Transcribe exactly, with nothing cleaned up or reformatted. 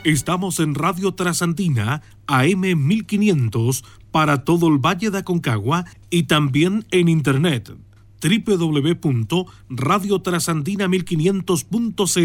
Estamos en Radio Trasandina, A M mil quinientos, para todo el Valle de Aconcagua y también en internet, doble u doble u doble u punto radio trasandina mil quinientos punto c